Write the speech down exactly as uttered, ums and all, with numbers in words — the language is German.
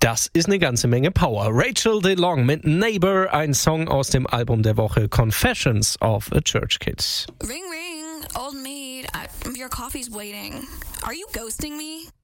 Das ist eine ganze Menge Power. Rachel DeLong mit Neighbor, ein Song aus dem Album der Woche Confessions of a Church Kid. Ring ring, old maid, I, your coffee's waiting. Are you ghosting me?